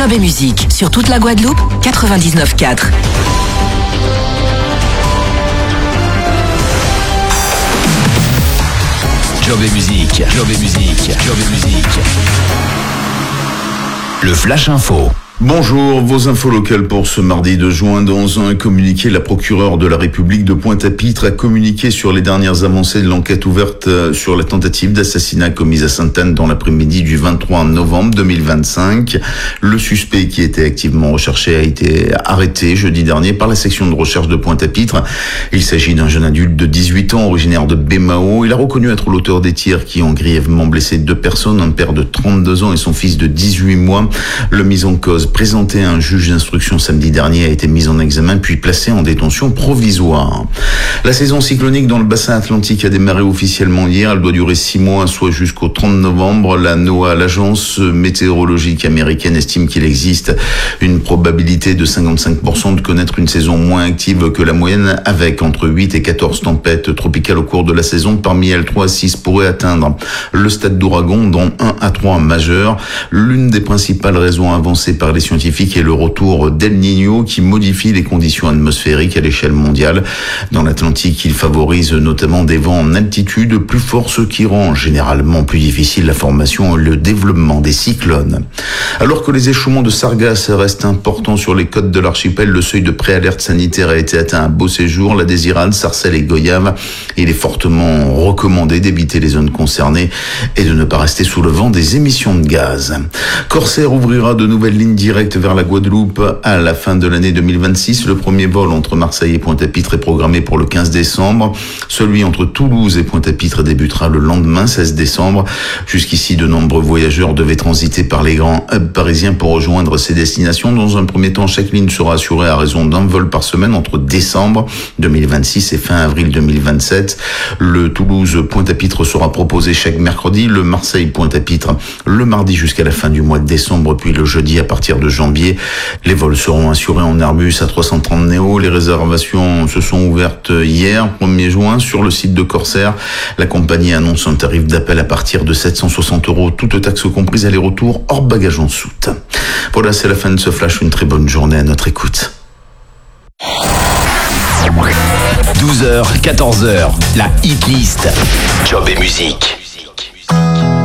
Job et musique. Sur toute la Guadeloupe, 99.4. Job et musique, Job et musique, Job et musique. Le Flash Info. Bonjour, vos infos locales pour ce mardi 2 juin. Dans un communiqué, la procureure de la République de Pointe-à-Pitre a communiqué sur les dernières avancées de l'enquête ouverte sur la tentative d'assassinat commise à Sainte-Anne dans l'après-midi du 23 novembre 2025. Le suspect qui était activement recherché a été arrêté jeudi dernier par la section de recherche de Pointe-à-Pitre. Il s'agit d'un jeune adulte de 18 ans, originaire de Bémao. Il a reconnu être l'auteur des tirs qui ont grièvement blessé 2 personnes, un père de 32 ans et son fils de 18 mois. Le mis en cause présenté à un juge d'instruction samedi dernier a été mis en examen puis placé en détention provisoire. La saison cyclonique dans le bassin atlantique a démarré officiellement hier. Elle doit durer 6 mois, soit jusqu'au 30 novembre. La NOAA, l'agence météorologique américaine, estime qu'il existe une probabilité de 55% de connaître une saison moins active que la moyenne, avec entre 8 et 14 tempêtes tropicales au cours de la saison. Parmi elles, 3 à 6 pourraient atteindre le stade d'ouragan, dont 1 à 3 majeurs. L'une des principales raisons avancées par les scientifiques est le retour d'El Niño qui modifie les conditions atmosphériques à l'échelle mondiale. Dans l'Atlantique, il favorise notamment des vents en altitude plus forts, ce qui rend généralement plus difficile la formation et le développement des cyclones. Alors que les échouements de sargasses restent importants sur les côtes de l'archipel, le seuil de préalerte sanitaire a été atteint à Beauséjour, la Désirade, Sarcelles et Goyave. Il est fortement recommandé d'éviter les zones concernées et de ne pas rester sous le vent des émissions de gaz. Corsair ouvrira de nouvelles lignes directes vers la Guadeloupe à la fin de l'année 2026. Le premier vol entre Marseille et Pointe-à-Pitre est programmé pour le 15 décembre. Celui entre Toulouse et Pointe-à-Pitre débutera le lendemain, 16 décembre. Jusqu'ici, de nombreux voyageurs devaient transiter par les grands hubs parisiens pour rejoindre ces destinations. Dans un premier temps, chaque ligne sera assurée à raison d'un vol par semaine entre décembre 2026 et fin avril 2027. Le Toulouse-Pointe-à-Pitre sera proposé chaque mercredi, le Marseille-Pointe-à-Pitre le mardi jusqu'à la fin du mois de décembre, puis le jeudi à partir de janvier. Les vols seront assurés en Airbus à 330 Neo. Les réservations se sont ouvertes hier, 1er juin, sur le site de Corsair. La compagnie annonce un tarif d'appel à partir de 760 €, toutes taxes comprises, aller-retour hors bagage en soute. Voilà, c'est la fin de ce flash. Une très bonne journée à notre écoute. 12h, 14h, la hit list. Job et musique.